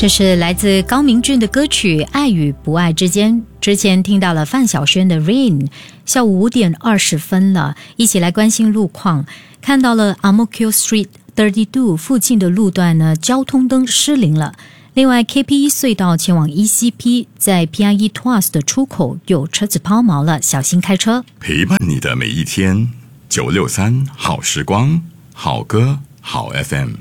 这是来自高明俊的歌曲《爱与不爱之间》。之前听到了范晓萱的 Rain。 下午5点20分了，一起来关心路况。看到了 Amokyo Street 32附近的路段呢，交通灯失灵了。另外 KP1 隧道前往 ECP 在 PIE Tuas 的出口有车子抛锚了，小心开车。 陪伴你的每一天，963好时光，好歌好 FM。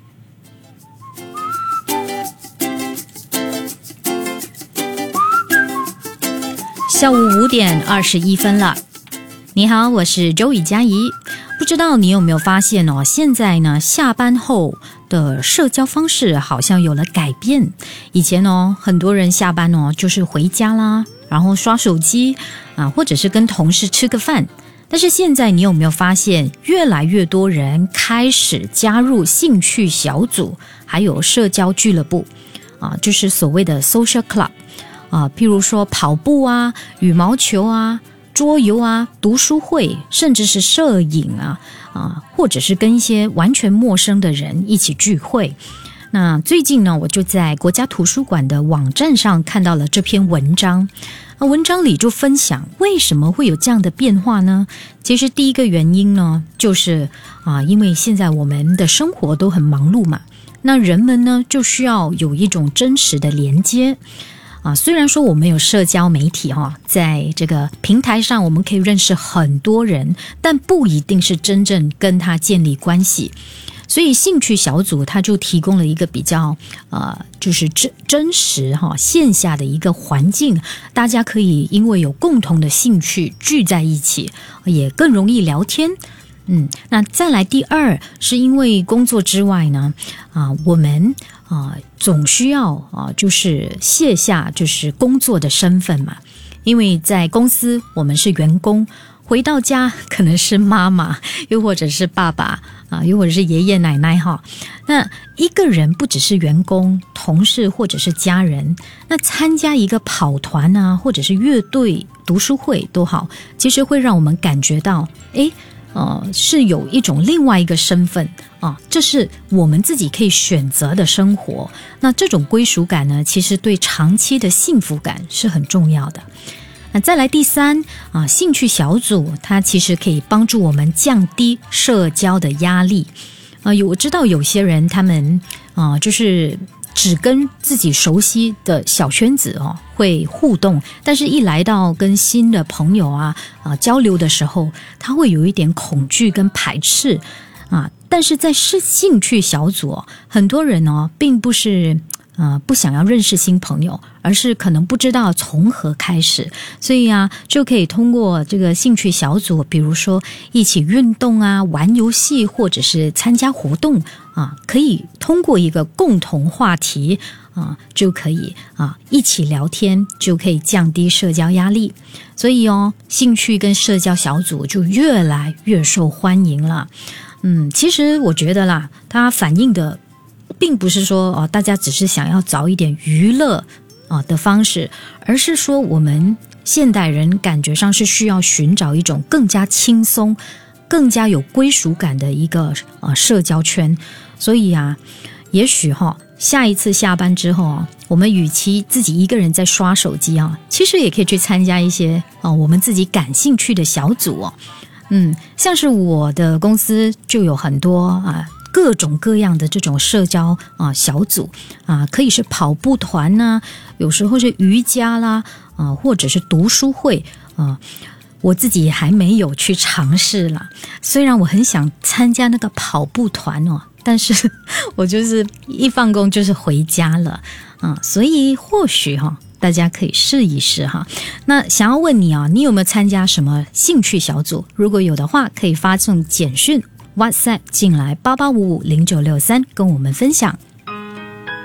下午5点21分了。你好，我是周雨佳怡。不知道你有没有发现哦，现在呢下班后的社交方式好像有了改变。以前哦，很多人下班哦就是回家啦，然后刷手机啊，或者是跟同事吃个饭。但是现在你有没有发现，越来越多人开始加入兴趣小组，还有社交俱乐部啊，就是所谓的 social club。譬如说跑步啊、羽毛球啊、桌游啊、读书会，甚至是摄影或者是跟一些完全陌生的人一起聚会。那最近呢，我就在国家图书馆的网站上看到了这篇文章。文章里就分享为什么会有这样的变化呢？其实第一个原因呢，就是因为现在我们的生活都很忙碌嘛，那人们呢就需要有一种真实的连接。虽然说我们有社交媒体在这个平台上我们可以认识很多人，但不一定是真正跟他建立关系。所以兴趣小组它就提供了一个比较就是真实线下的一个环境，大家可以因为有共同的兴趣聚在一起，也更容易聊天。那再来第二，是因为工作之外呢，我们总需要就是卸下就是工作的身份嘛。因为在公司我们是员工，回到家可能是妈妈，又或者是爸爸又或者是爷爷奶奶那一个人不只是员工、同事或者是家人，那参加一个跑团或者是乐队、读书会都好，其实会让我们感觉到是有一种另外一个身份这是我们自己可以选择的生活。那这种归属感呢，其实对长期的幸福感是很重要的。那再来第三兴趣小组它其实可以帮助我们降低社交的压力。我知道有些人他们就是只跟自己熟悉的小圈子会互动，但是一来到跟新的朋友交流的时候，他会有一点恐惧跟排斥但是在兴趣小组很多人并不是不想要认识新朋友，而是可能不知道从何开始，所以就可以通过这个兴趣小组，比如说一起运动玩游戏，或者是参加活动可以通过一个共同话题就可以一起聊天，就可以降低社交压力。所以兴趣跟社交小组就越来越受欢迎了。其实我觉得啦，它反映的并不是说大家只是想要找一点娱乐的方式，而是说我们现代人感觉上是需要寻找一种更加轻松、更加有归属感的一个社交圈。所以也许下一次下班之后我们与其自己一个人在刷手机其实也可以去参加一些我们自己感兴趣的小组像是我的公司就有很多各种各样的这种社交小组可以是跑步团有时候是瑜伽啦或者是读书会我自己还没有去尝试啦。虽然我很想参加那个跑步团但是我就是一放工就是回家了所以或许大家可以试一试那想要问你你有没有参加什么兴趣小组？如果有的话，可以发送简讯 WhatsApp 进来88550963跟我们分享。